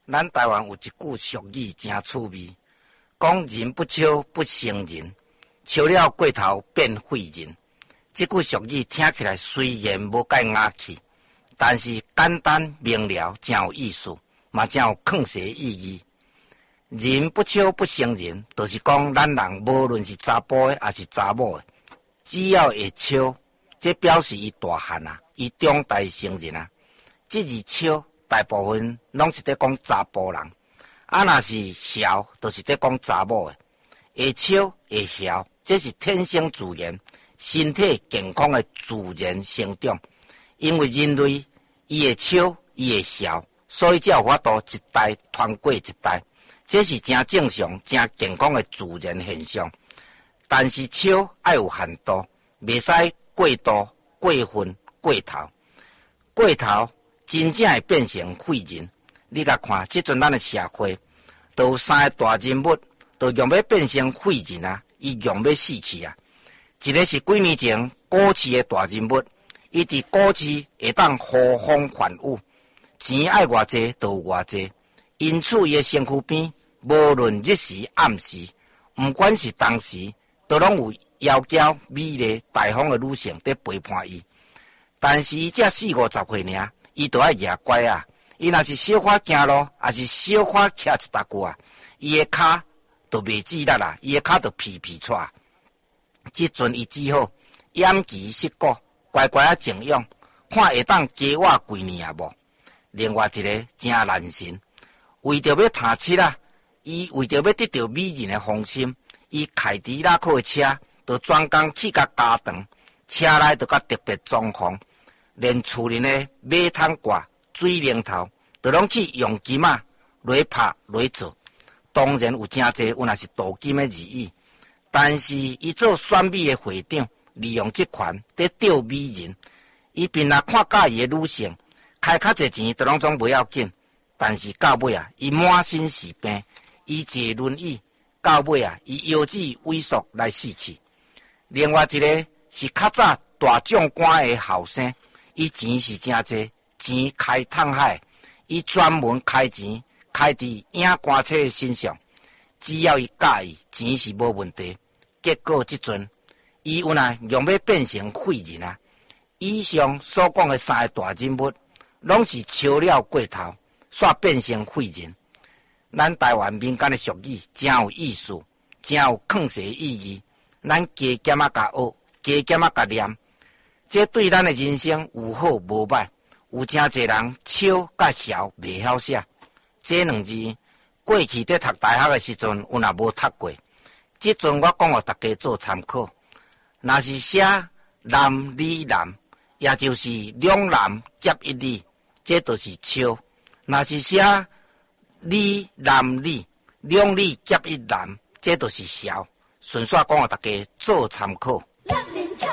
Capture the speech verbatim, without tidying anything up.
咱台湾有一句俗语真趣味，讲人不笑不成人，笑了过头变废人。这句俗语听起来虽然无介雅气，但是简单明了，真有意思，嘛真有旷世意义。人不笑不成人，就是讲咱人无论是查甫的还是查某的，只要会笑，这表示伊大汉啊，伊长大成人啊。这字笑大部分拢是在讲查甫人，啊若是笑，就是在讲查某的。会笑会笑，这是天生自然、身体健康的自然成长。因为人类伊会笑，伊会笑，所以才有法度一代传过一代。这是真正常、真健康的自然现象，但是笑要有限度，袂使过度、过分、过头。过头真正会变成废人。你甲看，即阵咱的社会，都有三个大人物，都用要变成废人啊，伊用要死去啊。一个是几年前股市的大人物，伊伫股市会当呼风唤雨，钱爱偌济就有偌济。因此，伊的身躯边，无论日时暗时，毋管是当时，都拢有窈窕美丽大方的女性在陪伴伊。但是伊才四五十岁尔，伊就要牙乖啊！伊若是小可行路，还是小可徛一搭骨啊，伊的骹就袂止力啦，伊的骹就皮皮喘。即阵伊只好偃旗息鼓，乖乖啊静养，看会当加活几年啊无？另外一个真难神。为着要拍七啊，伊为着要得到美人的芳心，伊开迪拉克的车，就专工去甲加长，车内就甲特别装潢，连厝里的马桶挂、水龙头，都拢去用金啊来拍来做。当然有真侪有若是镀金的日语，但是伊做选美的会长，利用这款在钓美人，伊便若看介意的女性，开较侪钱都拢总不要紧。但是到尾啊，伊满身是病，伊坐轮椅，到尾啊，伊腰子萎缩来死去。另外一个是较早大将官的后生，伊钱是真济，钱开桶海，伊专门开钱开伫影官车的身上，只要伊介意，钱是无问题。结果即阵，伊有哪用要变成废人啊？以上所讲的三个大人物，拢是笑了过头。煞变成废人。咱台湾民间的俗语真有意思，真有旷世意义。咱加减啊甲学，加减啊甲念，这对咱的人生有好无歹。有真侪人笑甲笑袂晓写，这两字过去在读大学的时阵有若无读过，即阵我讲互大家做参考。若是写男女男，也就是两男夹一女，这就是笑。若是写女男女，两女夹一男，这就是笑。顺续讲互大家做参考。